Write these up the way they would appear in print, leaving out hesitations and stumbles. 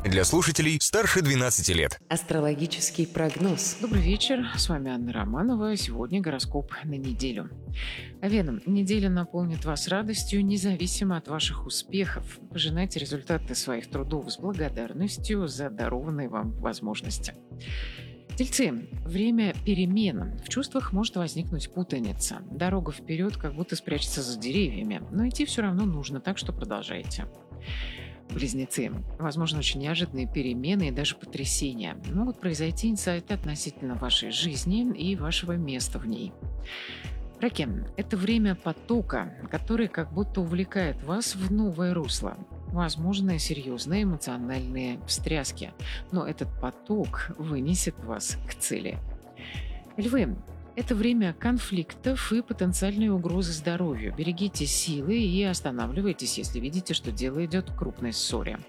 Для слушателей старше 12 лет. Астрологический прогноз. Добрый вечер, с вами Анна Романова. Сегодня гороскоп на неделю. Овен, неделя наполнит вас радостью, независимо от ваших успехов. Пожинайте результаты своих трудов с благодарностью за дарованные вам возможности. Тельцы, время перемен. В чувствах может возникнуть путаница. Дорога вперед как будто спрячется за деревьями, но идти все равно нужно, так что продолжайте. Близнецы. Возможно, очень неожиданные перемены и даже потрясения. Могут произойти инсайты относительно вашей жизни и вашего места в ней. Раки. Это время потока, который как будто увлекает вас в новое русло. Возможны серьезные эмоциональные встряски, но этот поток вынесет вас к цели. Львы. Это время конфликтов и потенциальной угрозы здоровью. Берегите силы и останавливайтесь, если видите, что дело идет к крупной ссоре.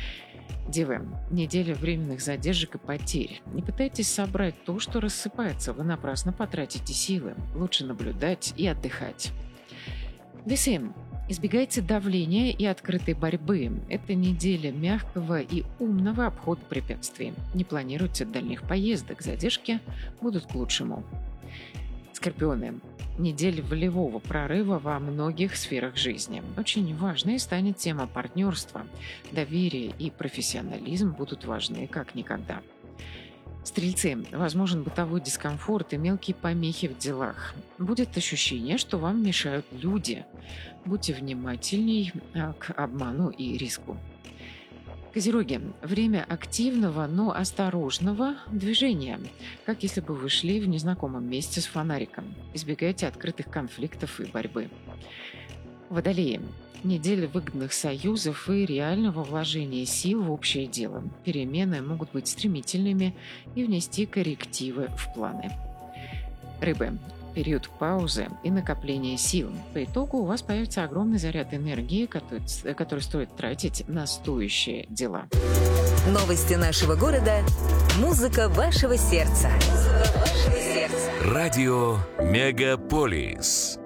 Девы. Неделя временных задержек и потерь. Не пытайтесь собрать то, что рассыпается. Вы напрасно потратите силы. Лучше наблюдать и отдыхать. Весы. Избегайте давления и открытой борьбы. Это неделя мягкого и умного обхода препятствий. Не планируйте дальних поездок. Задержки будут к лучшему. Скорпионы. Неделя волевого прорыва во многих сферах жизни. Очень важной станет тема партнерства. Доверие и профессионализм будут важны как никогда. Стрельцы. Возможен бытовой дискомфорт и мелкие помехи в делах. Будет ощущение, что вам мешают люди. Будьте внимательней к обману и риску. Козероги. Время активного, но осторожного движения, как если бы вы шли в незнакомом месте с фонариком. Избегайте открытых конфликтов и борьбы. Водолеи. Неделя выгодных союзов и реального вложения сил в общее дело. Перемены могут быть стремительными и внести коррективы в планы. Рыбы. Период паузы и накопления сил. По итогу у вас появится огромный заряд энергии, который стоит тратить на стоящие дела. Новости нашего города. Музыка вашего сердца. Радио Мегаполис.